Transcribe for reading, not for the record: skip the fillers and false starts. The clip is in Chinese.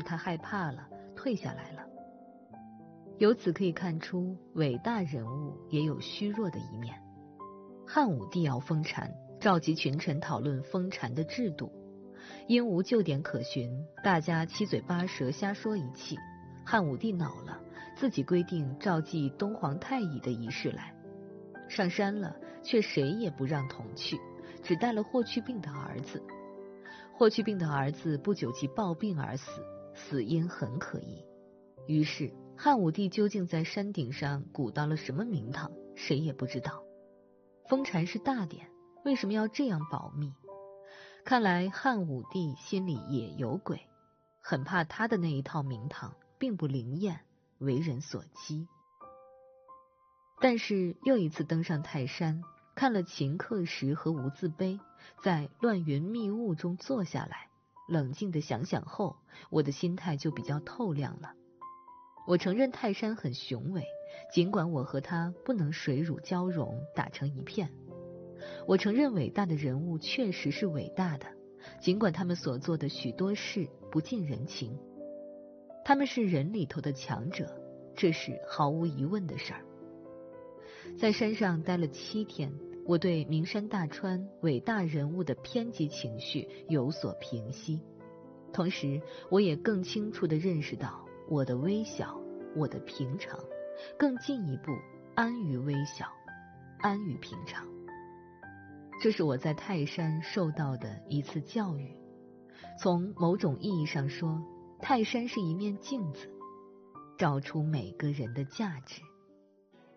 他害怕了，退下来了。由此可以看出，伟大人物也有虚弱的一面。汉武帝要封禅，召集群臣讨论封禅的制度，因无旧典可循，大家七嘴八舌瞎说一气。汉武帝恼了，自己规定召集东皇太乙的仪式来。上山了，却谁也不让同去，只带了霍去病的儿子。霍去病的儿子不久即暴病而死，死因很可疑。于是汉武帝究竟在山顶上鼓捣了什么名堂，谁也不知道。封禅是大典，为什么要这样保密？看来汉武帝心里也有鬼，很怕他的那一套名堂并不灵验，为人所讥。但是又一次登上泰山，看了秦刻石和无字碑，在乱云密雾中坐下来，冷静地想想后，我的心态就比较透亮了。我承认泰山很雄伟，尽管我和它不能水乳交融，打成一片。我承认伟大的人物确实是伟大的，尽管他们所做的许多事不近人情。他们是人里头的强者，这是毫无疑问的事儿。在山上待了7天，我对名山大川伟大人物的偏激情绪有所平息，同时我也更清楚地认识到我的微小，我的平常，更进一步安于微小，安于平常。这是我在泰山受到的一次教育。从某种意义上说，泰山是一面镜子，照出每个人的价值。